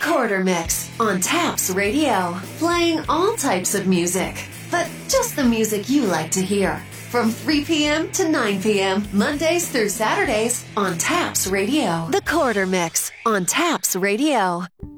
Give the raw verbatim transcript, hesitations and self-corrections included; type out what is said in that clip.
Quarter Mix on Taps Radio, playing all types of music, but just the music you like to hear. From three p.m. to nine p.m., Mondays through Saturdays on Taps Radio. The Quarter Mix on Taps Radio.